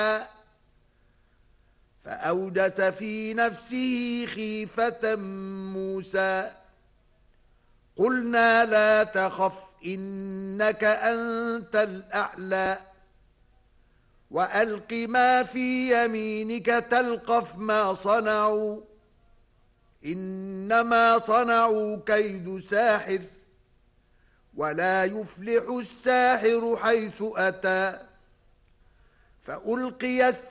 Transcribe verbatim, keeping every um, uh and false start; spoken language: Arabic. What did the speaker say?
فأوجس في نفسه خيفة موسى. قلنا لا تخف إنك أنت الأعلى وألق ما في يمينك تلقف ما صنعوا إنما صنعوا كيد ساحر ولا يفلح الساحر حيث أتى. فألقي